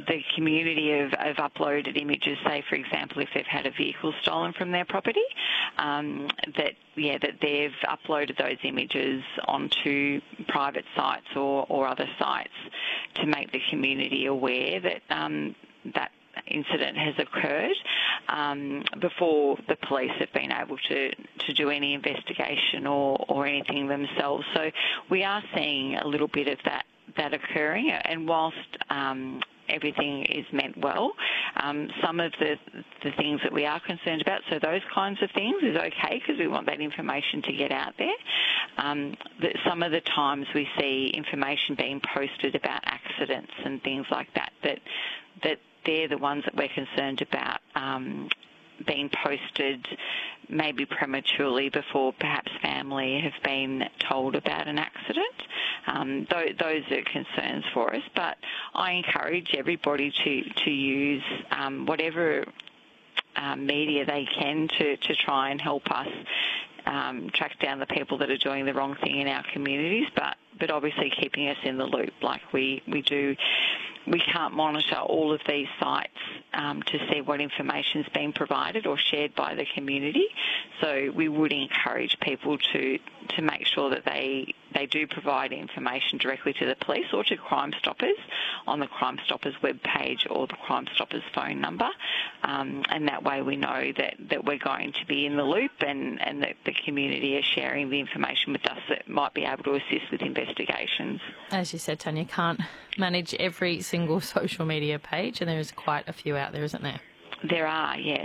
the community have uploaded images, say, for example, if they've had a vehicle stolen from their property, that they've uploaded those images onto private sites or other sites to make the community aware that that incident has occurred before the police have been able to do any investigation or anything themselves. So we are seeing a little bit of that occurring, and whilst everything is meant well, some of the things that we are concerned about, so those kinds of things is okay because we want that information to get out there. Some of the times we see information being posted about accidents and things like that they're the ones that we're concerned about being posted maybe prematurely before perhaps family have been told about an accident. Those are concerns for us, but I encourage everybody to use whatever media they can to try and help us track down the people that are doing the wrong thing in our communities, but obviously keeping us in the loop like we do. We can't monitor all of these sites to see what information is being provided or shared by the community. So we would encourage people to make sure that they do provide information directly to the police or to Crime Stoppers on the Crime Stoppers webpage or the Crime Stoppers phone number. And that way we know that we're going to be in the loop and that the community is sharing the information with us that might be able to assist with investigations. As you said, Tanya, can't manage every single social media page, and there is quite a few out there, isn't there? There are, yes.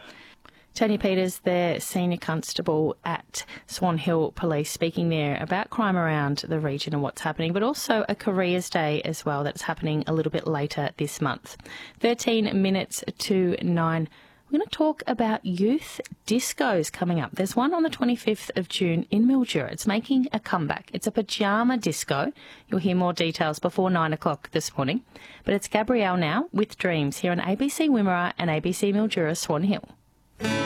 Tanya Peters, the Senior Constable at Swan Hill Police, speaking there about crime around the region and what's happening, but also a Careers Day as well that's happening a little bit later this month. 13 minutes to 9. We're going to talk about youth discos coming up. There's one on the 25th of June in Mildura. It's making a comeback. It's a pyjama disco. You'll hear more details before 9 o'clock this morning. But it's Gabrielle now with Dreams here on ABC Wimmera and ABC Mildura Swan Hill.